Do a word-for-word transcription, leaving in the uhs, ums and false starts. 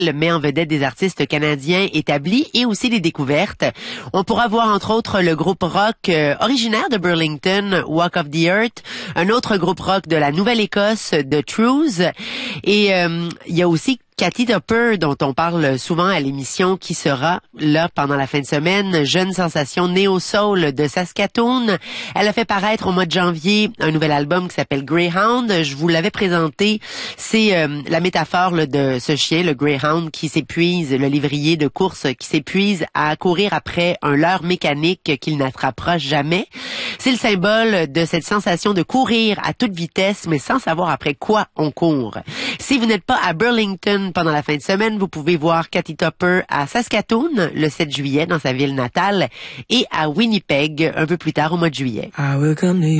met en vedette des artistes canadiens établis et aussi des découvertes. On pourra voir entre autres le groupe rock euh, originaire de Burlington, Walk of the Earth, un autre groupe rock de la Nouvelle-Écosse, The Trues, et euh, il y a aussi Katy Topper, dont on parle souvent à l'émission, qui sera là pendant la fin de semaine, jeune sensation néo-soul de Saskatoon. Elle a fait paraître au mois de janvier un nouvel album qui s'appelle Greyhound. Je vous l'avais présenté. C'est euh, la métaphore là, de ce chien, le Greyhound, qui s'épuise, le lévrier de course qui s'épuise à courir après un leurre mécanique qu'il n'attrapera jamais. C'est le symbole de cette sensation de courir à toute vitesse, mais sans savoir après quoi on court. Si vous n'êtes pas à Burlington pendant la fin de semaine, vous pouvez voir Katy Topper à Saskatoon le sept juillet dans sa ville natale et à Winnipeg un peu plus tard au mois de juillet.